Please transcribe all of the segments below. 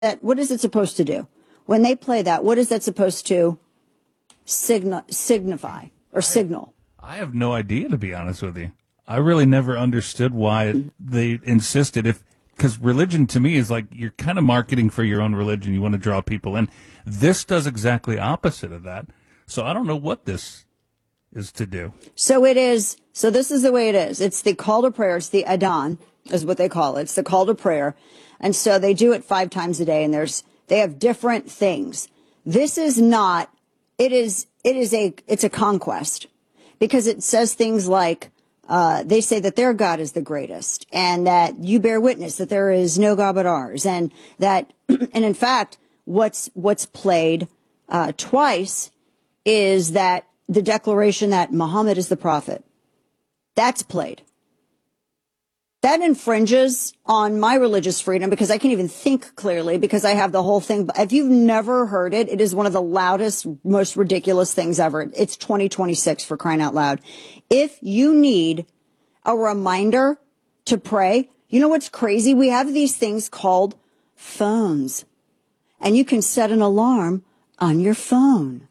what is it supposed to do? When they play that, what is that supposed to signify or signal? I have no idea, to be honest with you. I really never understood why they insisted because religion to me is like you're kind of marketing for your own religion. You want to draw people in. This does exactly opposite of that. So I don't know what this is to do. So this is the way it is. It's the call to prayer. It's the Adhan is what they call it. It's the call to prayer. And so they do it 5 times a day and they have different things. This is not, it's a conquest because it says things like, they say that their God is the greatest and that you bear witness that there is no God but ours. And that, and in fact, what's played, twice is that the declaration that Muhammad is the prophet. That's played. That infringes on my religious freedom because I can't even think clearly because I have the whole thing. If you've never heard it, it is one of the loudest, most ridiculous things ever. It's 2026 for crying out loud. If you need a reminder to pray, you know what's crazy? We have these things called phones and you can set an alarm on your phone.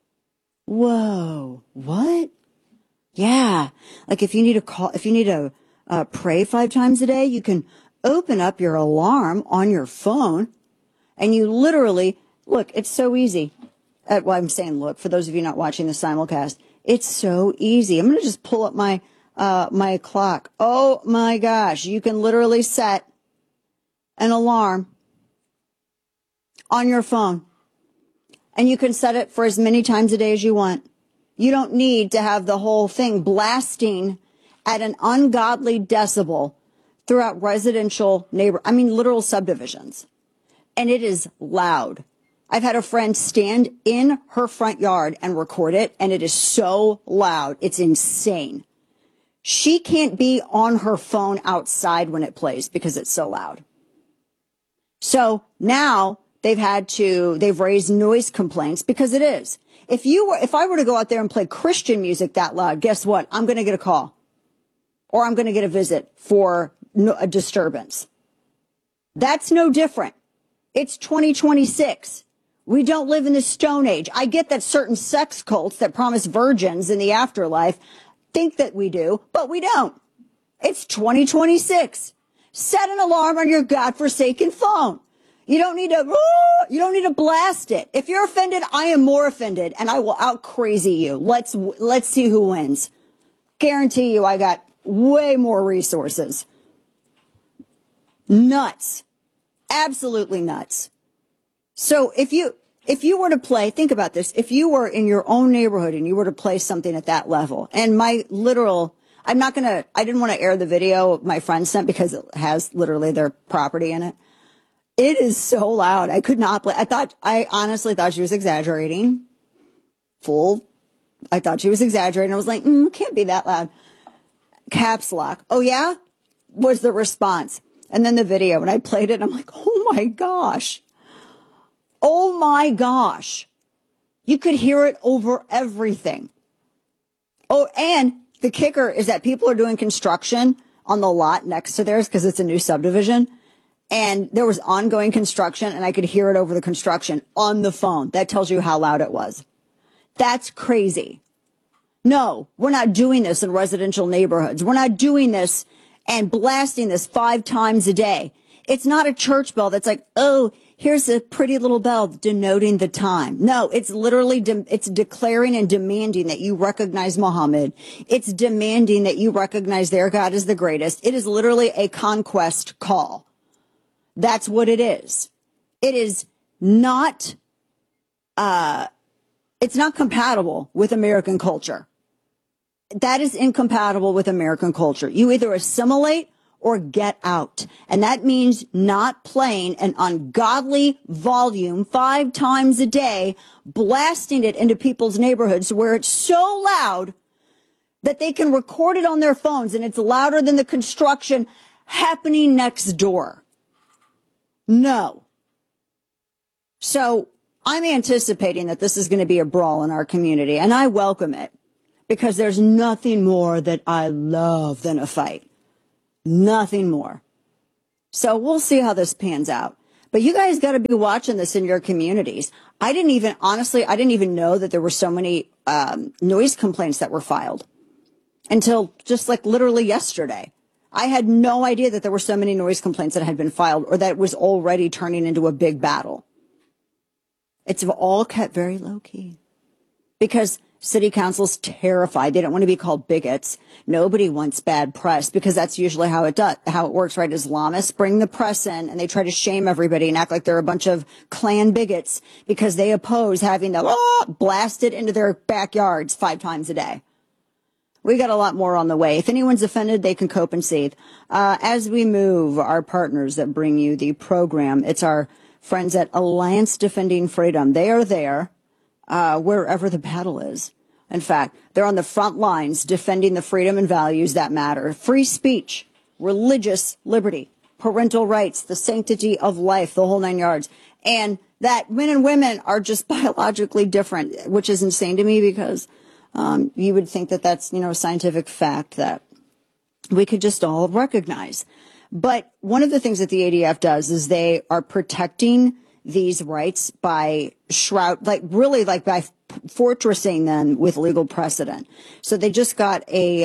Whoa, what? Yeah. Like if you need to pray 5 times a day, you can open up your alarm on your phone and you literally, look, it's so easy. Well, I'm saying, look, for those of you not watching the simulcast, it's so easy. I'm going to just pull up my clock. Oh my gosh. You can literally set an alarm on your phone and you can set it for as many times a day as you want. You don't need to have the whole thing blasting at an ungodly decibel throughout residential literal subdivisions. And it is loud. I've had a friend stand in her front yard and record it, and it is so loud. It's insane. She can't be on her phone outside when it plays because it's so loud. So now they've raised noise complaints because it is. If I were to go out there and play Christian music that loud, guess what? I'm going to get a call. Or I'm going to get a visit for a disturbance. That's no different. It's 2026. We don't live in the Stone Age. I get that certain sex cults that promise virgins in the afterlife think that we do, but we don't. It's 2026. Set an alarm on your godforsaken phone. You don't need to blast it. If you're offended, I am more offended and I will out crazy you. Let's see who wins. Guarantee you I got way more resources. Nuts. Absolutely nuts. So if you were to play, think about this. If you were in your own neighborhood and you were to play something at that level, and I didn't want to air the video my friend sent because it has literally their property in it. It is so loud. I could not play. I honestly thought she was exaggerating. I thought she was exaggerating. I was like, can't be that loud. Caps lock. Oh yeah? Was the response. And then the video, and I played it, and I'm like, oh my gosh. Oh my gosh. You could hear it over everything. Oh, and the kicker is that people are doing construction on the lot next to theirs because it's a new subdivision. And there was ongoing construction, and I could hear it over the construction on the phone. That tells you how loud it was. That's crazy. No, we're not doing this in residential neighborhoods. We're not doing this and blasting this 5 times a day. It's not a church bell that's like, oh, here's a pretty little bell denoting the time. No, it's literally, it's declaring and demanding that you recognize Muhammad. It's demanding that you recognize their God is the greatest. It is literally a conquest call. That's what it is. It is not, it's not compatible with American culture. That is incompatible with American culture. You either assimilate or get out. And that means not playing an ungodly volume 5 times a day, blasting it into people's neighborhoods where it's so loud that they can record it on their phones and it's louder than the construction happening next door. No. So I'm anticipating that this is going to be a brawl in our community, and I welcome it. Because there's nothing more that I love than a fight. Nothing more. So we'll see how this pans out. But you guys got to be watching this in your communities. I didn't even know that there were so many noise complaints that were filed until just like literally yesterday. I had no idea that there were so many noise complaints that had been filed or that it was already turning into a big battle. It's all kept very low key because city council's terrified. They don't want to be called bigots. Nobody wants bad press because that's usually how it works, right? Islamists bring the press in and they try to shame everybody and act like they're a bunch of Klan bigots because they oppose having them blasted into their backyards 5 times a day. We got a lot more on the way. If anyone's offended, they can cope and seethe. As we move, our partners that bring you the program, it's our friends at Alliance Defending Freedom. They are there wherever the battle is. In fact, they're on the front lines defending the freedom and values that matter. Free speech, religious liberty, parental rights, the sanctity of life, the whole 9 yards. And that men and women are just biologically different, which is insane to me because you would think that that's, a scientific fact that we could just all recognize. But one of the things that the ADF does is they are protecting these rights by by fortressing them with legal precedent. So they just got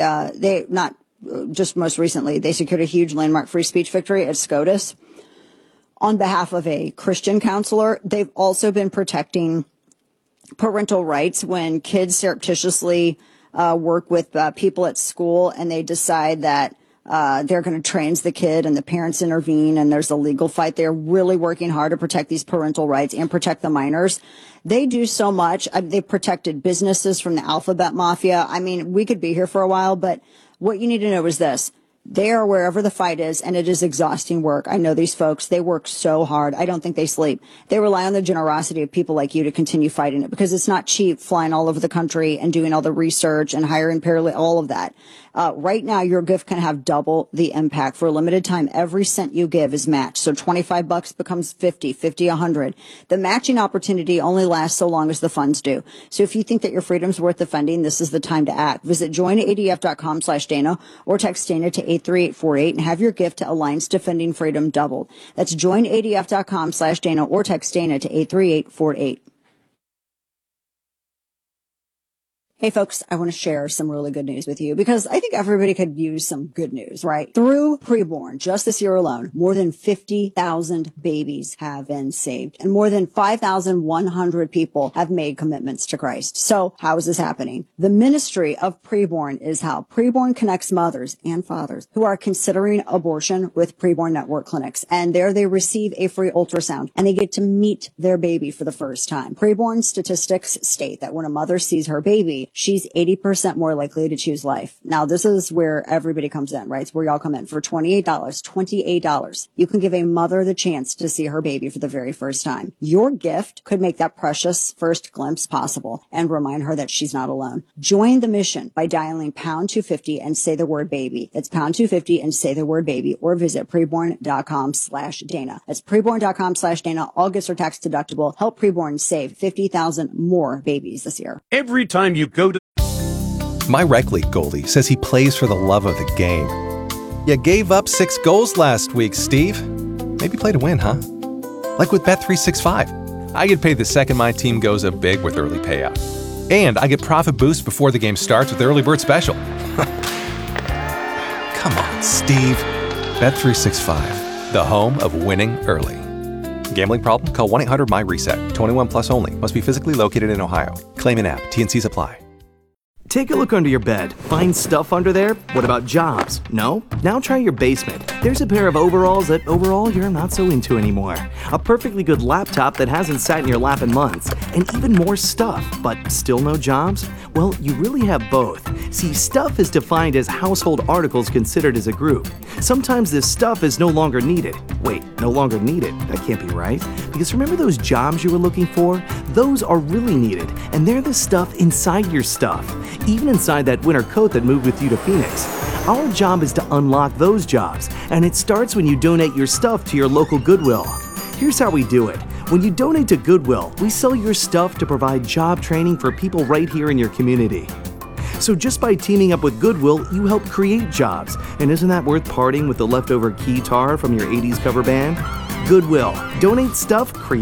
most recently, they secured a huge landmark free speech victory at SCOTUS on behalf of a Christian counselor. They've also been protecting parental rights when kids surreptitiously work with people at school and they decide that they're going to trans the kid and the parents intervene and there's a legal fight. They're really working hard to protect these parental rights and protect the minors. They do so much. They've protected businesses from the alphabet mafia. I mean, we could be here for a while, but what you need to know is this. They are wherever the fight is, and it is exhausting work. I know these folks. They work so hard. I don't think they sleep. They rely on the generosity of people like you to continue fighting it because it's not cheap flying all over the country and doing all the research and hiring paralegal, all of that. Right now, your gift can have double the impact. For a limited time, every cent you give is matched. So $25 becomes 50, 100. The matching opportunity only lasts so long as the funds do. So if you think that your freedom's worth defending, this is the time to act. Visit joinadf.com/Dana or text Dana to 83848 and have your gift to Alliance Defending Freedom doubled. That's joinadf.com/Dana or text Dana to 83848. Hey folks, I want to share some really good news with you because I think everybody could use some good news, right? Through Preborn, just this year alone, more than 50,000 babies have been saved and more than 5,100 people have made commitments to Christ. So how is this happening? The ministry of Preborn is how Preborn connects mothers and fathers who are considering abortion with Preborn Network clinics. And there they receive a free ultrasound and they get to meet their baby for the first time. Preborn statistics state that when a mother sees her baby, she's 80% more likely to choose life. Now, this is where everybody comes in, right? It's where y'all come in. For $28, you can give a mother the chance to see her baby for the very first time. Your gift could make that precious first glimpse possible and remind her that she's not alone. Join the mission by dialing pound 250 and say the word baby. That's pound 250 and say the word baby or visit preborn.com/Dana. That's preborn.com/Dana. All gifts are tax deductible. Help Preborn save 50,000 more babies this year. Every time you go to... My rec league goalie says he plays for the love of the game. You gave up 6 goals last week, Steve. Maybe play to win, huh? Like with Bet365. I get paid the second my team goes up big with early payout. And I get profit boost before the game starts with the early bird special. Come on, Steve. Bet365, the home of winning early. Gambling problem? Call 1-800-MY-RESET. 21 plus only. Must be physically located in Ohio. Claim an app. T&Cs apply. Take a look under your bed. Find stuff under there? What about jobs? No? Now try your basement. There's a pair of overalls that overall you're not so into anymore. A perfectly good laptop that hasn't sat in your lap in months. And even more stuff, but still no jobs? Well, you really have both. See, stuff is defined as household articles considered as a group. Sometimes this stuff is no longer needed. Wait, no longer needed? That can't be right. Because remember those jobs you were looking for? Those are really needed, and they're the stuff inside your stuff. Even inside that winter coat that moved with you to Phoenix. Our job is to unlock those jobs, and it starts when you donate your stuff to your local Goodwill. Here's how we do it. When you donate to Goodwill, we sell your stuff to provide job training for people right here in your community. So just by teaming up with Goodwill, you help create jobs. And isn't that worth parting with the leftover keytar from your 80s cover band? Goodwill. Donate stuff, create